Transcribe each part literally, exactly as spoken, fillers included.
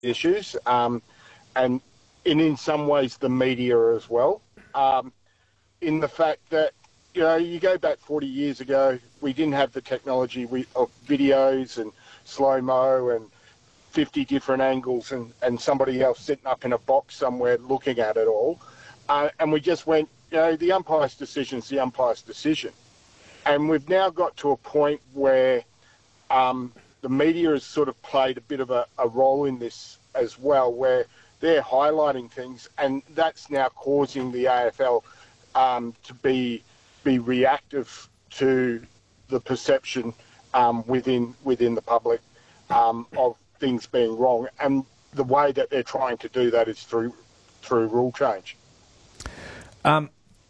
issues, um, and in in some ways the media as well. Um, in the fact that, you know, you go back forty years ago, we didn't have the technology we, of videos and slow-mo and fifty different angles and, and somebody else sitting up in a box somewhere looking at it all. Uh, and we just went, you know, the umpire's decision's the umpire's decision. And we've now got to a point where um, the media has sort of played a bit of a, a role in this as well, where they're highlighting things, and that's now causing the A F L um, to be be reactive to the perception um, within within the public um, of things being wrong, and the way that they're trying to do that is through through rule change. Um,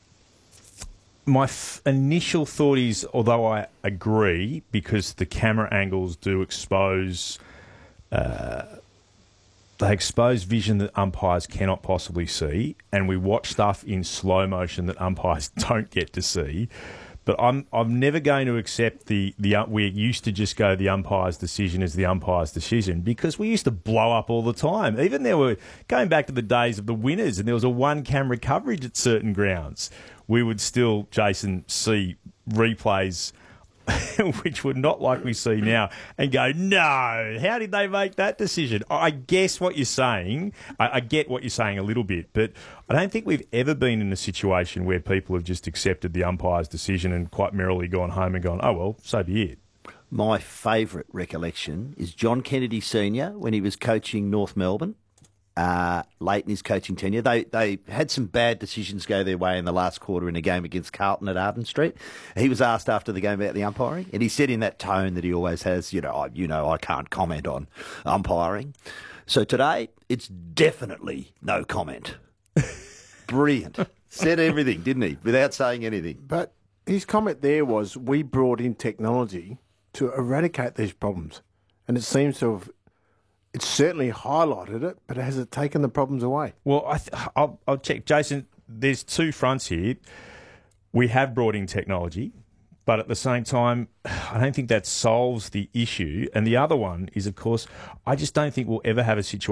my f- initial thought is, although I agree, because the camera angles do expose, uh, they expose vision that umpires cannot possibly see, and we watch stuff in slow motion that umpires don't get to see. But I'm I'm never going to accept the the uh, we used to just go the umpire's decision is the umpire's decision, because we used to blow up all the time. Even there were going back to the days of the winners, and there was a one camera coverage at certain grounds. We would still, Jason, see replays which were not like we see now, and go, no, how did they make that decision? I guess what you're saying, I, I get what you're saying a little bit, but I don't think we've ever been in a situation where people have just accepted the umpire's decision and quite merrily gone home and gone, oh, well, so be it. My favourite recollection is John Kennedy Senior when he was coaching North Melbourne. Uh, late in his coaching tenure, they they had some bad decisions go their way in the last quarter in a game against Carlton at Arden Street. He was asked after the game about the umpiring, and he said in that tone that he always has, you know, I, you know, I can't comment on umpiring. So today, it's definitely no comment. Brilliant. Said everything, didn't he, without saying anything. But his comment there was, we brought in technology to eradicate these problems, and it seems to have. It's certainly highlighted it, but has it taken the problems away? Well, I th- I'll, I'll check. Jason, there's two fronts here. We have brought in technology, but at the same time, I don't think that solves the issue. And the other one is, of course, I just don't think we'll ever have a situation